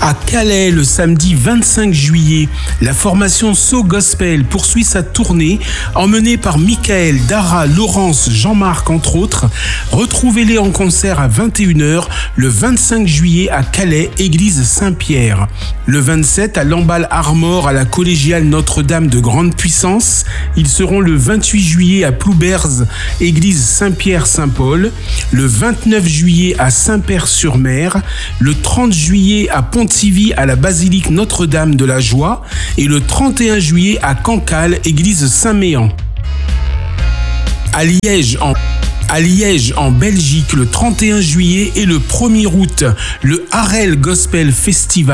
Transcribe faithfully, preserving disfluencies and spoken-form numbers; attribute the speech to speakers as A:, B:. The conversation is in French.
A: À Calais, le samedi vingt-cinq juillet, la formation So Gospel poursuit sa tournée, emmenée par Michael, Dara, Laurence, Jean-Marc entre autres. Retrouvez-les en concert à vingt et une heures le vingt-cinq juillet à Calais, église Saint-Pierre. Le vingt-sept à Lamballe Armor à la collégiale Notre-Dame de Grande Puissance. Ils seront le vingt-huit juillet à Plouberze, église Saint-Pierre-Saint-Paul. Le vingt-neuf juillet à Saint-Père-sur-Mer. Le trente juillet à Pontivy à la basilique Notre-Dame de la Joie et le trente et un juillet à Cancale, église Saint-Méan. À Liège, en À Liège, en Belgique, le trente et un juillet et le premier août, le Harel Gospel Festival.